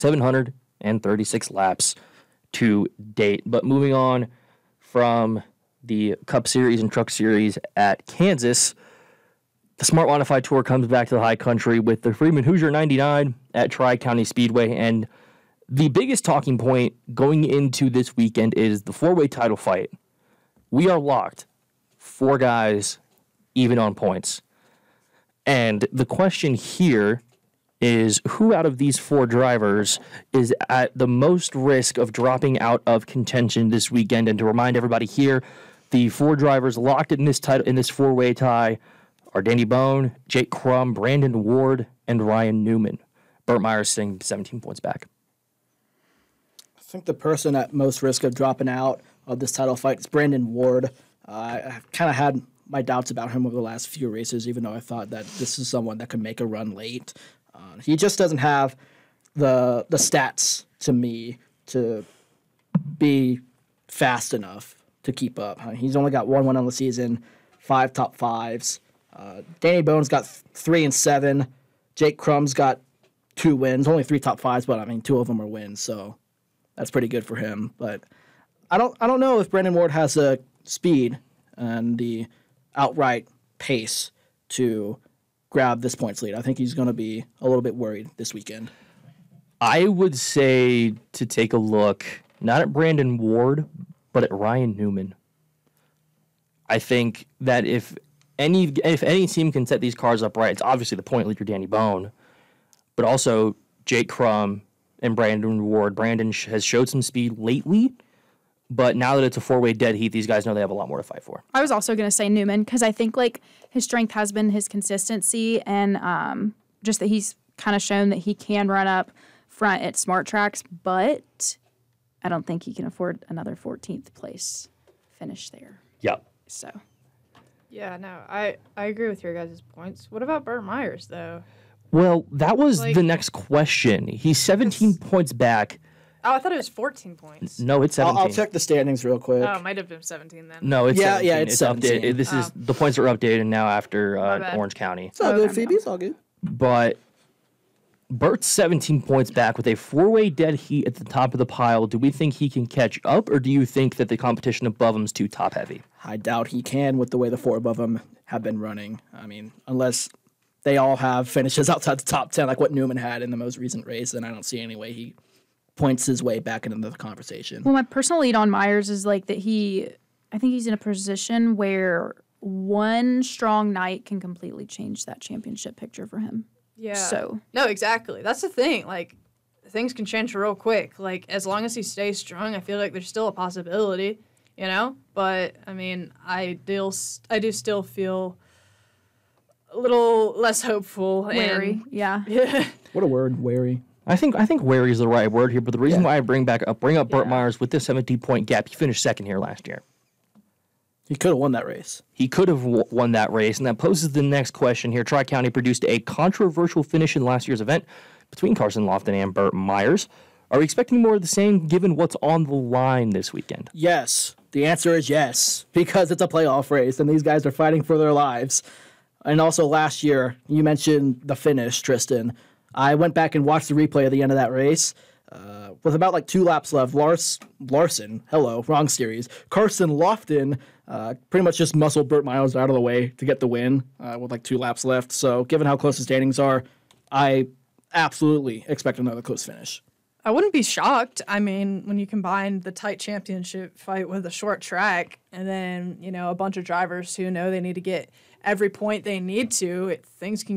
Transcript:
736 laps to date. But moving on from the Cup Series and Truck Series at Kansas, the Smart Modified Tour comes back to the high country with the Freeman Hoosier 99 at Tri-County Speedway. And the biggest talking point going into this weekend is the four-way title fight. We are locked. 4 guys, even on points. And the question here is who out of these 4 drivers is at the most risk of dropping out of contention this weekend? And to remind everybody here, the 4 drivers locked in this title in this 4-way tie are Danny Bone, Jake Crum, Brandon Ward, and Ryan Newman. Burt Myers sitting 17 points back. I think the person at most risk of dropping out of this title fight is Brandon Ward. I've kind of had my doubts about him over the last few races, even though I thought that this is someone that could make a run late. He just doesn't have the stats to me to be fast enough to keep up. He's only got 1 win on the season, 5 top 5s. Danny Bone's got 3 and 7. Jake Crum's got 2 wins, only 3 top 5s, but I mean 2 of them are wins, so that's pretty good for him. But I don't know if Brandon Ward has the speed and the outright pace to grab this points lead. I think he's going to be a little bit worried this weekend. I would say to take a look, not at Brandon Ward, but at Ryan Newman. I think that if any team can set these cars up right, it's obviously the point leader, Danny Bone, but also Jake Crum and Brandon Ward. Brandon has showed some speed lately, but now that it's a 4-way dead heat, these guys know they have a lot more to fight for. I was also going to say Newman because I think like his strength has been his consistency and just that he's kind of shown that he can run up front at smart tracks, but I don't think he can afford another 14th place finish there. Yep. So. Yeah, no, I agree with your guys' points. What about Burt Myers, though? Well, that was the next question. He's 17 points back. Oh, I thought it was 14 points. No, it's 17. I'll check the standings real quick. Oh, it might have been 17 then. No, it's 17. Yeah, it's 17. Updated. This is the points are updated now after Orange County. It's all good, Phoebe. It's all good. But Burt's 17 points back with a 4-way dead heat at the top of the pile. Do we think he can catch up, or do you think that the competition above him is too top-heavy? I doubt he can with the way the 4 above him have been running. I mean, unless they all have finishes outside the top 10, like what Newman had in the most recent race, then I don't see any way he points his way back into the conversation. Well, my personal lead on Myers is like that I think he's in a position where one strong night can completely change that championship picture for him. Yeah. So. No, exactly. That's the thing. Like, things can change real quick. Like, as long as he stays strong, I feel like there's still a possibility, you know? But, I mean, I do still feel a little less hopeful. Wary, yeah. What a word, wary. I think wary is the right word here, but the reason why I bring up Burt Myers with this 17-point gap, he finished second here last year. He could have won that race. He could have won that race, and that poses the next question here. Tri-County produced a controversial finish in last year's event between Carson Lofton and Burt Myers. Are we expecting more of the same given what's on the line this weekend? Yes. The answer is yes, because it's a playoff race, and these guys are fighting for their lives. And also last year, you mentioned the finish, Tristan. I went back and watched the replay of the end of that race. With about like 2 laps left, Larson, hello, wrong series. Carson Lofton pretty much just muscled Burt Myers out of the way to get the win with like 2 laps left. So given how close the standings are, I absolutely expect another close finish. I wouldn't be shocked. I mean, when you combine the tight championship fight with a short track and then, you know, a bunch of drivers who know they need to get every point they need to, things can